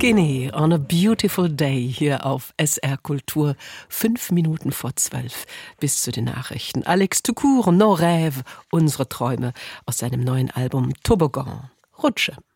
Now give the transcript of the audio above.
Skinny on a beautiful day hier auf SR Kultur. 5 Minuten vor 12 bis zu den Nachrichten. Alex Tukur, Nos Rêves, unsere Träume aus seinem neuen Album Toboggan. Rutsche.